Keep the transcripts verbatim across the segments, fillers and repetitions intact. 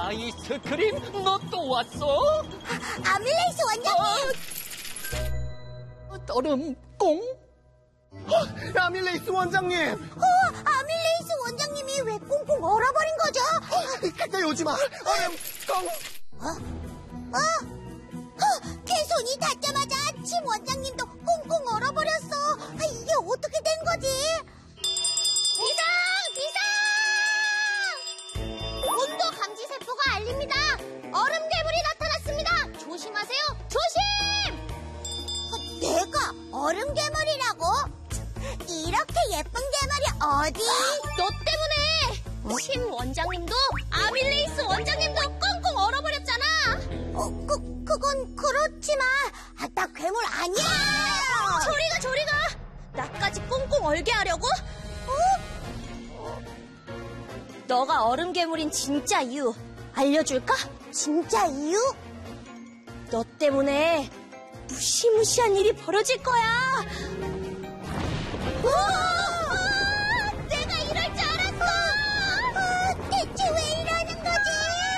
아이스크림, 너 또 왔어? 아, 아밀레이스 원장님! 어, 얼음꽁? 어, 아밀레이스 원장님! 어, 아밀레이스 원장님이 왜 꽁꽁 얼어버린 거죠? 가까이 오지 마! 얼음꽁! 어? 어? 어, 개손이 닿자마자 침 원장님도 꽁꽁 얼어버렸어. 아, 이게 어떻게 된 거지? 비상! 비상! 온도 감지 세포가 알립니다. 얼음 괴물이 나타났습니다. 조심하세요. 조심! 어, 내가 얼음 괴물이라고? 이렇게 예쁜 괴물이 어디? 너 때문에 침 원장님도 아밀레이스 원장님도 꽁꽁 얼어버렸잖아. 어, 그, 그건 그렇지만 아, 나 괴물 아니야. 저리가 저리가. 나까지 꽁꽁 얼게 하려고? 어? 너가 얼음 괴물인 진짜 이유 알려줄까? 진짜 이유? 너 때문에 무시무시한 일이 벌어질 거야. 우와! 내가 이럴 줄 알았어. 어, 대체 왜 이러는 거지?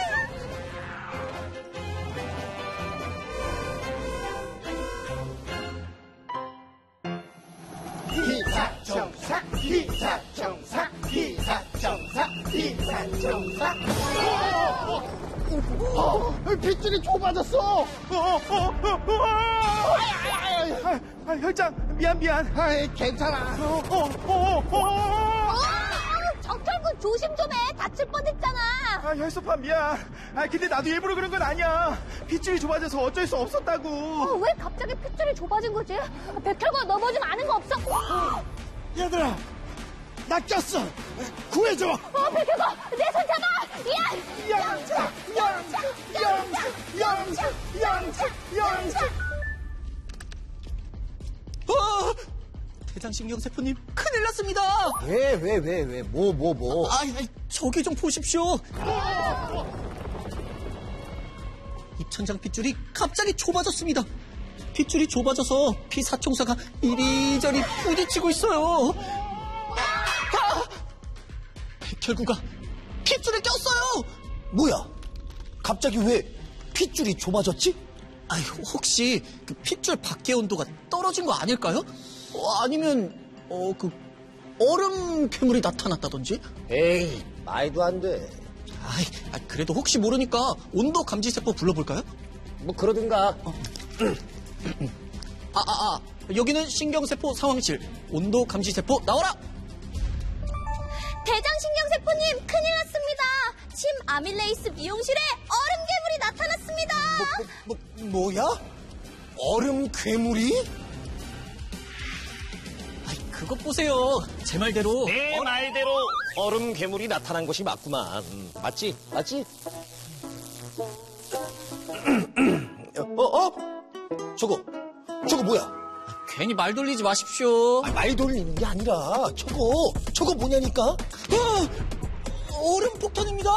기사청사, 기사청사, 기사청사, 기사청사. 어, 어, 빗줄이 좁아졌어. 어, 어, 어, 어. 아, 아, 혈장, 미안, 미안. 아이, 괜찮아. 어, 어, 어, 어. 아, 적혈구 조심 좀 해. 다칠 뻔했잖아. 아, 혈소판 미안. 아, 근데 나도 일부러 그런 건 아니야. 빗줄이 좁아져서 어쩔 수 없었다고. 어, 왜 갑자기 핏줄이 좁아진 거지? 백혈구가 넘어지면 아는 거 없어? 얘들아, 나 꼈어. 구해줘. 어, 백혈구 내 손 잡아. 야! 영차, 영차, 영차, 영차, 영차, 영차. 어, 대장신경세포님, 큰일 났습니다. 왜, 왜, 왜, 왜, 뭐, 뭐, 뭐. 아, 저기 좀 보십시오. 입천장 핏줄이 갑자기 좁아졌습니다. 핏줄이 좁아져서 피사총사가 이리저리 부딪히고 있어요. 아! 백혈구가 핏줄에 꼈어요. 뭐야? 갑자기 왜 핏줄이 좁아졌지? 아유, 혹시 그 핏줄 밖의 온도가 떨어진 거 아닐까요? 어, 아니면 어, 그 얼음 괴물이 나타났다든지? 에이, 말도 안 돼. 아이, 아, 그래도 혹시 모르니까 온도 감지 세포 불러볼까요? 뭐, 그러든가. 어. 아, 아, 아, 여기는 신경세포 상황실. 온도 감지 세포 나와라! 대장신경세포님, 큰일 났습니다. 침 아밀레이스 미용실에 얼음 괴물이 나타났습니다. 뭐, 뭐, 뭐야? 얼음 괴물이? 아이, 그것 보세요. 제 말대로. 내 말대로 얼음 괴물이 나타난 것이 맞구만. 음, 맞지? 맞지? 어, 어? 저거, 저거 뭐야? 괜히 말 돌리지 마십시오. 아, 말 돌리는 게 아니라 저거, 저거 뭐냐니까? 아, 얼음 폭탄입니다.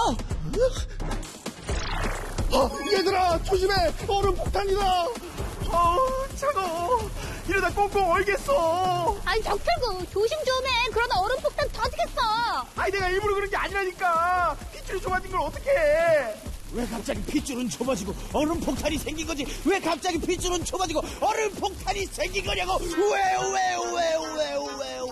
어, 얘들아, 조심해. 얼음 폭탄이다. 어, 차가워. 이러다 꽁꽁 얼겠어. 아니, 적혈구 조심 좀 해. 그러다 얼음 폭탄 터지겠어. 아니, 내가 일부러 그런 게 아니라니까. 핏줄이 좁아진 걸 어떻게 해? 왜 갑자기 핏줄은 좁아지고 얼음 폭탄이 생긴 거지? 왜 갑자기 핏줄은 좁아지고 얼음 폭탄이 생긴 거냐고? 왜, 왜, 왜, 왜, 왜,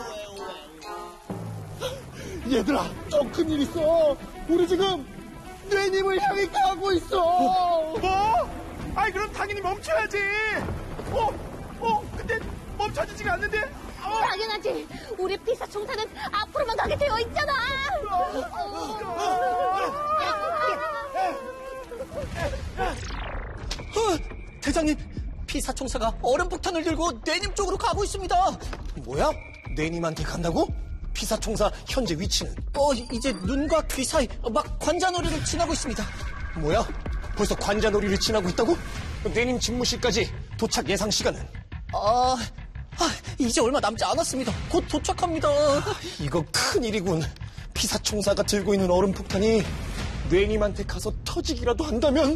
왜, 얘들아, 좀 큰일 있어. 우리 지금 뇌님을 향해 가고 있어. 뭐? 아이, 그럼 당연히 멈춰야지. 어? 어? 근데 멈춰지지가 않는데? 어? 당연하지. 우리 피사총사는 앞으로만 가게 되어 있잖아. 어, 대장님, 피사총사가 얼음 폭탄을 들고 뇌님 쪽으로 가고 있습니다. 뭐야? 뇌님한테 간다고? 피사총사 현재 위치는? 어, 이제 눈과 귀 사이 막 관자놀이를 지나고 있습니다. 뭐야? 벌써 관자놀이를 지나고 있다고? 뇌님 집무실까지 도착 예상 시간은? 아, 아, 이제 얼마 남지 않았습니다. 곧 도착합니다. 이거 큰일이군. 피사총사가 들고 있는 얼음 폭탄이 뇌님한테 가서 터지기라도 한다면?